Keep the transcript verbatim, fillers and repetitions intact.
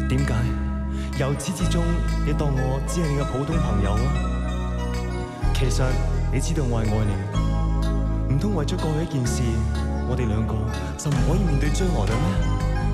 點解由始至終你當我只係你嘅普通朋友啊？其實你知道我係愛你，唔通為咗過去一件事，我哋兩個就唔可以面對將來嘅咩？